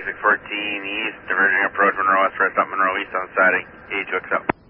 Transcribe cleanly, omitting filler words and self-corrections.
Basic 14 East, diverging approach Monroe West, rest up Monroe East on siding, EH hooks up.